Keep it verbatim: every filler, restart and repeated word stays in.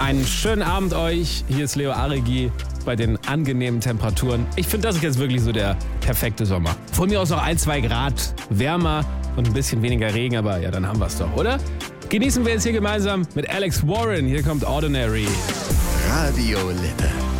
Einen schönen Abend euch. Hier ist Leo Arigi bei den angenehmen Temperaturen. Ich finde, das ist jetzt wirklich so der perfekte Sommer. Von mir aus noch ein, zwei Grad wärmer und ein bisschen weniger Regen, aber ja, dann haben wir es doch, oder? Genießen wir jetzt hier gemeinsam mit Alex Warren. Hier kommt Ordinary. Radio Lippe.